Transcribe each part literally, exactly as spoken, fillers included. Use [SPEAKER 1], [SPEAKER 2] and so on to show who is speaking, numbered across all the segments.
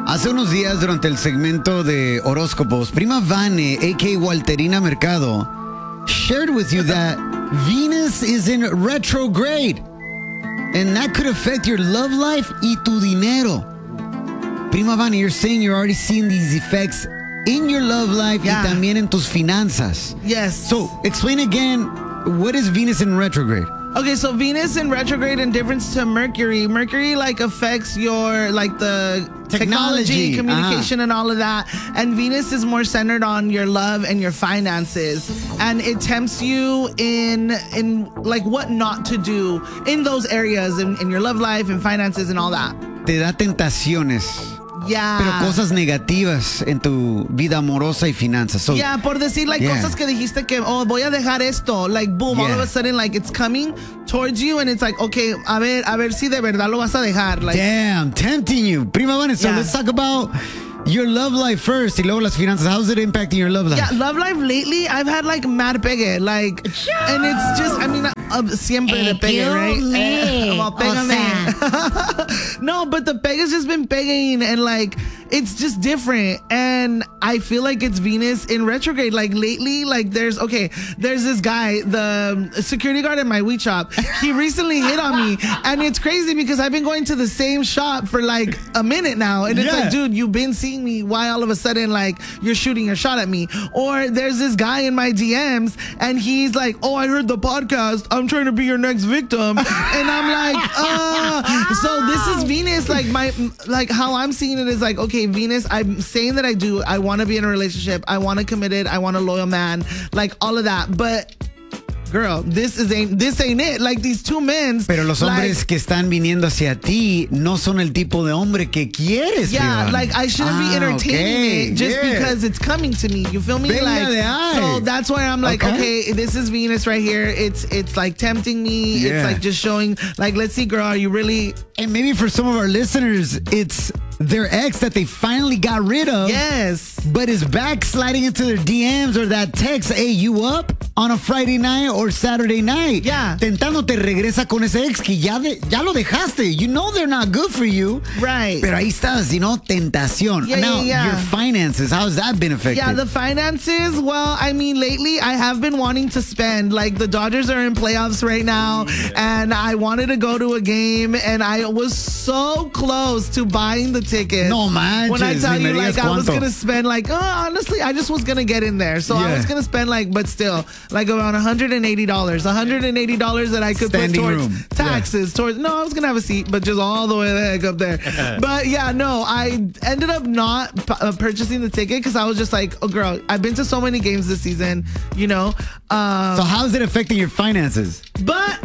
[SPEAKER 1] Hace unos días, durante el segmento de horóscopos, Prima Vane, a k a. Walterina Mercado, shared with you that Venus is in retrograde. And that could affect your love life y tu dinero. Prima Vane, you're saying you're already seeing these effects in your love life
[SPEAKER 2] Yeah.
[SPEAKER 1] y también en tus finanzas.
[SPEAKER 2] Yes.
[SPEAKER 1] So, explain again, what is Venus in retrograde?
[SPEAKER 2] Okay, so Venus in retrograde in difference to Mercury. Mercury like affects your like the
[SPEAKER 1] Technology,
[SPEAKER 2] technology, communication, and all of that. And Venus is more centered on your love and your finances. And it tempts you in in like what not to do in those areas in, in your love life and finances and all that.
[SPEAKER 1] Te da tentaciones,
[SPEAKER 2] Yeah.
[SPEAKER 1] pero cosas negativas en tu vida amorosa y finanzas. So,
[SPEAKER 2] Yeah, por decir like
[SPEAKER 1] Yeah.
[SPEAKER 2] cosas que dijiste que oh voy a dejar esto, like boom, all
[SPEAKER 1] Yeah.
[SPEAKER 2] of a sudden like it's coming towards you and it's like okay, a ver, a ver si de verdad lo vas a dejar, like
[SPEAKER 1] damn, tempting you. Prima Vane, so
[SPEAKER 2] Yeah.
[SPEAKER 1] let's talk about your love life first y luego las finanzas. How's it impacting your love life?
[SPEAKER 2] yeah, love life lately I've had like mad pegue, like and it's just I mean uh, siempre de pegue, right? Eh, well, pégame. No, but the pegue's just been pegging and like it's just different and I feel like it's Venus in retrograde like lately like there's okay there's this guy the security guard at my weed shop he recently hit on me and it's crazy because I've been going to the same shop for like a minute now and it's
[SPEAKER 1] Yeah.
[SPEAKER 2] like dude you've been seeing me why all of a sudden like you're shooting a shot at me or there's this guy in my D Ms and he's like oh I heard the podcast I'm trying to be your next victim and I'm like uh so this is Venus like my like how I'm seeing it is like okay Venus I'm saying that I do I want to be in a relationship I want a committed I want a loyal man like all of that but girl this is ain't this ain't it like these two men
[SPEAKER 1] Pero los hombres
[SPEAKER 2] like,
[SPEAKER 1] que están viniendo hacia ti no son el tipo de hombre que quieres.
[SPEAKER 2] yeah,
[SPEAKER 1] Prima Vane.
[SPEAKER 2] like I shouldn't
[SPEAKER 1] Ah,
[SPEAKER 2] be entertaining
[SPEAKER 1] okay,
[SPEAKER 2] it just
[SPEAKER 1] yeah.
[SPEAKER 2] because it's coming to me. You feel me?
[SPEAKER 1] Venga
[SPEAKER 2] like
[SPEAKER 1] de ahí.
[SPEAKER 2] so that's why I'm like,
[SPEAKER 1] Okay.
[SPEAKER 2] okay, this is Venus right here. It's it's like tempting me.
[SPEAKER 1] Yeah.
[SPEAKER 2] It's like just showing like, let's see, girl, are you really
[SPEAKER 1] And maybe for some of our listeners, it's their ex that they finally got rid of.
[SPEAKER 2] yes.
[SPEAKER 1] But is backsliding into their D Ms or that text, hey, you up on a Friday night or Saturday night?
[SPEAKER 2] Yeah.
[SPEAKER 1] Tentándote regresa con ese ex que ya, de, ya lo dejaste. You know they're not good for you.
[SPEAKER 2] Right.
[SPEAKER 1] Pero ahí estás, you know, tentación.
[SPEAKER 2] Yeah,
[SPEAKER 1] now,
[SPEAKER 2] yeah, yeah.
[SPEAKER 1] your finances, how's that been affected?
[SPEAKER 2] Yeah, the finances. Well, I mean, lately I have been wanting to spend. Like the Dodgers are in playoffs right now, and I wanted to go to a game, and I was so close to buying the tickets.
[SPEAKER 1] No manches,
[SPEAKER 2] When I tell
[SPEAKER 1] ni me
[SPEAKER 2] you, like
[SPEAKER 1] digas
[SPEAKER 2] I was
[SPEAKER 1] cuánto.
[SPEAKER 2] gonna spend, like oh, honestly, I just was gonna get in there, so I
[SPEAKER 1] Yeah.
[SPEAKER 2] was gonna spend like, but still, like around one hundred eighty dollars, one hundred eighty dollars that I could
[SPEAKER 1] Standing
[SPEAKER 2] put towards
[SPEAKER 1] room.
[SPEAKER 2] taxes, towards. No, I was gonna have a seat, but just all the way the heck up there. But yeah, no, I ended up not p- uh, purchasing the ticket because I was just like, oh, girl, I've been to so many games this season, you know. Um,
[SPEAKER 1] So how's it affecting your finances?
[SPEAKER 2] but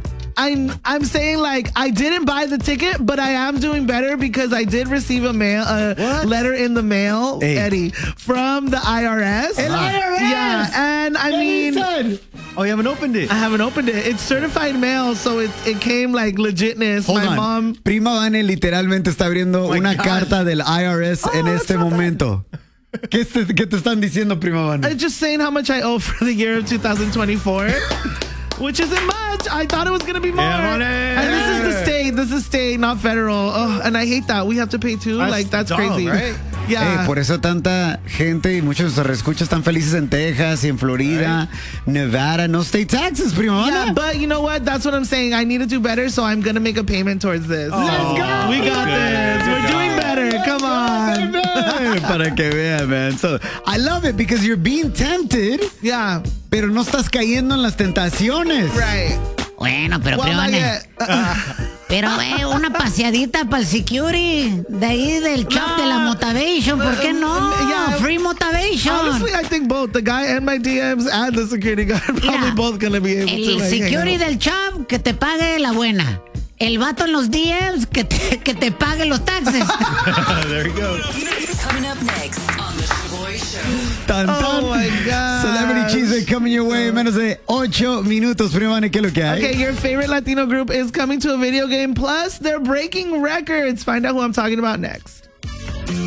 [SPEAKER 2] I'm I'm saying like I didn't buy the ticket, but I am doing better because I did receive a mail a
[SPEAKER 1] What?
[SPEAKER 2] letter in the mail,
[SPEAKER 1] Hey.
[SPEAKER 2] Eddie, from the I R S.
[SPEAKER 1] El I R S?
[SPEAKER 2] Yeah, and I mean.
[SPEAKER 1] Oh, you haven't opened it?
[SPEAKER 2] I haven't opened it. It's certified mail, so it it came like legitness.
[SPEAKER 1] Hold
[SPEAKER 2] My
[SPEAKER 1] on.
[SPEAKER 2] mom.
[SPEAKER 1] Prima Vane literalmente está abriendo
[SPEAKER 3] my
[SPEAKER 1] una
[SPEAKER 3] God.
[SPEAKER 1] carta del I R S
[SPEAKER 2] Oh,
[SPEAKER 1] en
[SPEAKER 2] that's
[SPEAKER 1] este
[SPEAKER 2] not bad.
[SPEAKER 1] momento. ¿Qué te, ¿Qué te están diciendo, Prima Vane?
[SPEAKER 2] I'm just saying how much I owe for the year of two thousand twenty-four, which isn't much. I thought it was gonna be more.
[SPEAKER 3] Yeah, money.
[SPEAKER 2] And this is the state. This is state, not federal. Oh, and I hate that we have to pay too.
[SPEAKER 3] That's
[SPEAKER 2] like that's
[SPEAKER 3] dumb,
[SPEAKER 2] crazy.
[SPEAKER 3] right?
[SPEAKER 2] Yeah.
[SPEAKER 1] Hey, por eso tanta gente y muchos de nuestros escuchas están felices en Texas y en Florida, Nevada, no state taxes, Prima Vane.
[SPEAKER 2] Yeah, but you know what? That's what I'm saying. I need to do better, so I'm gonna make a payment towards this.
[SPEAKER 1] Let's go.
[SPEAKER 2] We got this. We're doing better. Come on.
[SPEAKER 1] Baby, para que vean, man. So, I love it because you're being tempted,
[SPEAKER 2] Yeah.
[SPEAKER 1] pero no estás cayendo en las tentaciones.
[SPEAKER 2] Right.
[SPEAKER 4] Bueno, pero
[SPEAKER 2] Well,
[SPEAKER 4] Prima
[SPEAKER 2] not
[SPEAKER 4] Vane,
[SPEAKER 2] yet. Uh,
[SPEAKER 4] pero eh, una paseadita para el security de ahí del shop de la Motivation, ¿por qué no?
[SPEAKER 2] Yeah.
[SPEAKER 4] Free Motivation.
[SPEAKER 2] Honestly, I think both the guy and my D Ms and the security guard are probably
[SPEAKER 4] Mira,
[SPEAKER 2] both gonna be able to.
[SPEAKER 4] El
[SPEAKER 2] Like, hang
[SPEAKER 4] security
[SPEAKER 2] out.
[SPEAKER 4] del shop que te pague la buena. El vato en los D Ms que te, que te pague los taxes.
[SPEAKER 3] There you go.
[SPEAKER 5] Coming up next on the Shaboy Show.
[SPEAKER 1] Tan, tan.
[SPEAKER 2] Oh my God.
[SPEAKER 1] Celebrity Cheese coming your way en menos de ocho minutos. Prima Vane, ¿qué es lo que hay?
[SPEAKER 2] Okay, your favorite Latino group is coming to a video game. Plus, they're breaking records. Find out who I'm talking about next.